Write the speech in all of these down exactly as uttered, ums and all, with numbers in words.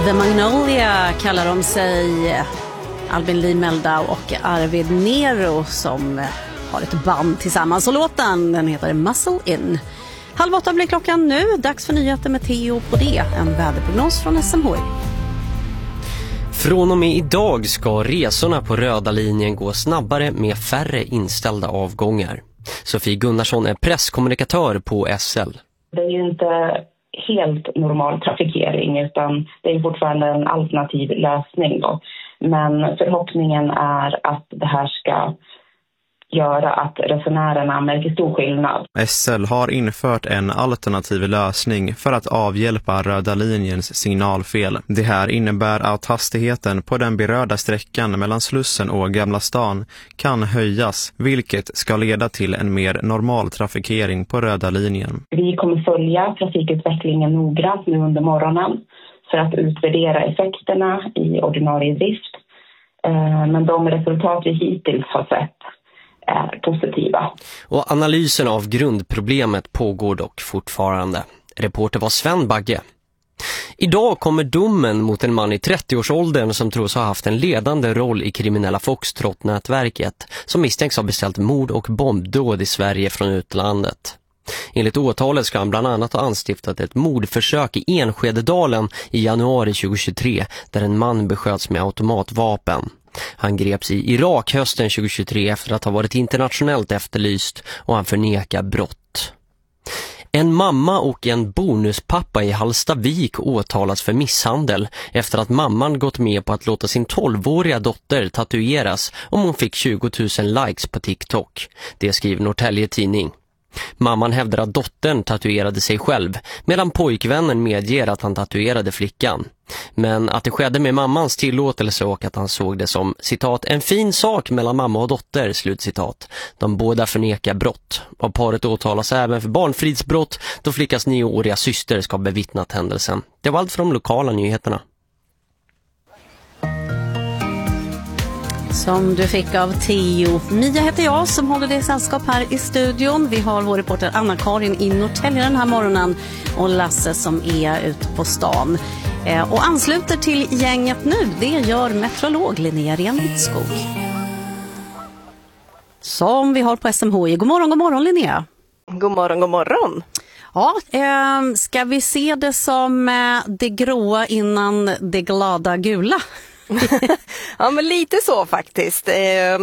The Magnolia kallar de sig, Albin Lee Meldau och Arvid Nero, som har ett band tillsammans. Och låten, den heter Muscle In. Halv åtta blir klockan nu. Dags för nyheter med Theo på det. En väderprognos från S M H I. Från och med idag ska resorna på röda linjen gå snabbare med färre inställda avgångar. Sofie Gunnarsson är presskommunikatör på S L. Det är ju inte helt normal trafikering, utan det är fortfarande en alternativ lösning då. Men förhoppningen är att det här ska göra att resenärerna märker stor skillnad. S L har infört en alternativ lösning för att avhjälpa röda linjens signalfel. Det här innebär att hastigheten på den berörda sträckan mellan Slussen och Gamla stan kan höjas, vilket ska leda till en mer normal trafikering på röda linjen. Vi kommer följa trafikutvecklingen noggrant nu under morgonen för att utvärdera effekterna i ordinarie drift. Men de resultat vi hittills har sett är positiva. Och analysen av grundproblemet pågår dock fortfarande. Reporter var Sven Bagge. Idag kommer domen mot en man i trettioårsåldern som tros ha haft en ledande roll i kriminella Foxtrot-nätverket, som misstänks ha beställt mord och bombdåd i Sverige från utlandet. Enligt åtalet ska han bland annat ha anstiftat ett mordförsök i Enskededalen i januari tjugohundratjugotre, där en man besköts med automatvapen. Han greps i Irak hösten tjugohundratjugotre efter att ha varit internationellt efterlyst, och han förnekar brott. En mamma och en bonuspappa i Hallstavik åtalas för misshandel efter att mamman gått med på att låta sin tolvåriga dotter tatueras om hon fick tjugo tusen likes på TikTok. Det skriver Norrtälje Tidning. Mamman hävdar att dottern tatuerade sig själv, medan pojkvännen medger att han tatuerade flickan. Men att det skedde med mammans tillåtelse och att han såg det som, citat, en fin sak mellan mamma och dotter, slutcitat. De båda förnekar brott. Och paret åtalas även för barnfridsbrott, då flickans nioåriga syster ska ha bevittnat händelsen. Det var allt från de lokala nyheterna. Som du fick av Theo. Mia heter jag som håller det sällskap här i studion. Vi har vår reporter Anna-Karin i Norrtälje den här morgonen och Lasse som är ute på stan. Eh, och ansluter till gänget nu, det gör meteorolog Linnea Renvitskog. Som vi har på S M H I. God morgon, god morgon Linnea. God morgon, god morgon. Ja, eh, ska vi se det som eh, det gråa innan det glada gula? Ja, men lite så faktiskt. Eh,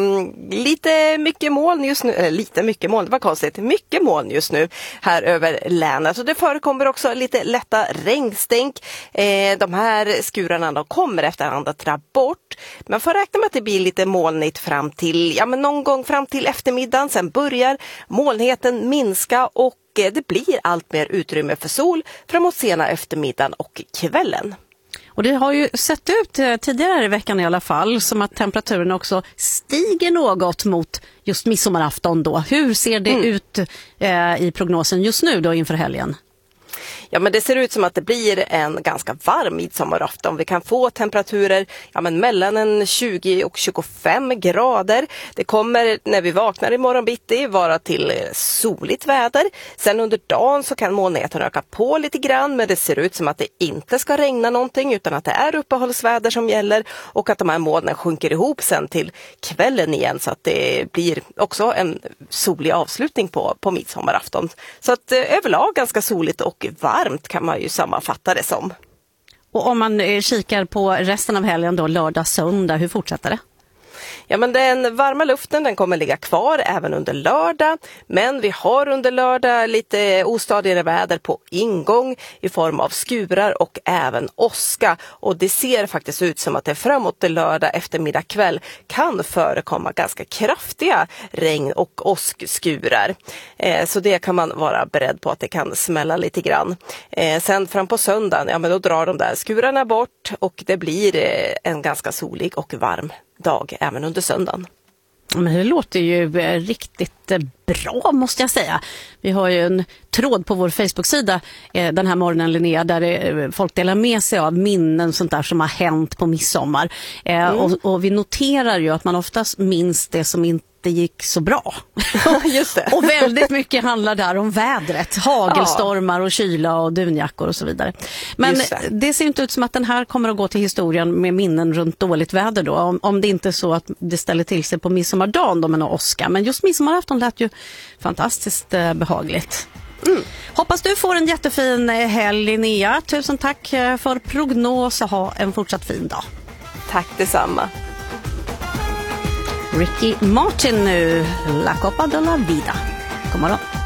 lite mycket moln just nu, eller lite mycket moln, det var konstigt. Mycket moln just nu här över länet. Så det förekommer också lite lätta regnstänk. Eh, de här skurarna de kommer efterhand att dra bort. Men får räkna med att det blir lite molnigt fram till, ja men någon gång fram till eftermiddagen. Sen börjar molnheten minska och det blir allt mer utrymme för sol framåt sena eftermiddagen och kvällen. Och det har ju sett ut tidigare i veckan i alla fall som att temperaturen också stiger något mot just midsommarafton då. Hur ser det mm. ut eh, i prognosen just nu då inför helgen? Ja, men det ser ut som att det blir en ganska varm midsommarafton. Vi kan få temperaturer ja, men mellan en tjugo och tjugofem grader. Det kommer när vi vaknar imorgon bitti vara till soligt väder. Sen under dagen så kan molnigheten öka på lite grann, men det ser ut som att det inte ska regna någonting utan att det är uppehållsväder som gäller och att de här molnen sjunker ihop sen till kvällen igen så att det blir också en solig avslutning på, på midsommarafton. Så att eh, överlag ganska soligt och varmt kan man ju sammanfatta det som. Och om man kikar på resten av helgen då, lördag, söndag, hur fortsätter det? Ja, men den varma luften den kommer ligga kvar även under lördag. Men vi har under lördag lite ostadigare väder på ingång i form av skurar och även åska. Och det ser faktiskt ut som att det framåt till lördag eftermiddag kväll kan förekomma ganska kraftiga regn- och åskskurar. Eh, så det kan man vara beredd på att det kan smälla lite grann. Eh, sen fram på söndagen, ja men då drar de där skurarna bort och det blir eh, en ganska solig och varm dag även under söndagen. Men det låter ju riktigt bra måste jag säga. Vi har ju en tråd på vår Facebook-sida eh, den här morgonen Linnea där eh, folk delar med sig av minnen och sånt där som har hänt på midsommar. Eh, mm. och, och vi noterar ju att man oftast minns det som inte det gick så bra. Just det. Och väldigt mycket handlar där om vädret, hagelstormar och kyla och dunjackor och så vidare. Men det. det ser inte ut som att den här kommer att gå till historien med minnen runt dåligt väder då, om, om det inte är så att det ställer till sig på midsommardagen då med någon åska. Men just midsommarafton lät ju fantastiskt eh, behagligt. Mm. Hoppas du får en jättefin helg, Linnea. Tusen tack för prognos och ha en fortsatt fin dag. Tack detsamma. Ricky Martin nu, La Copa de la Vida. God morgon.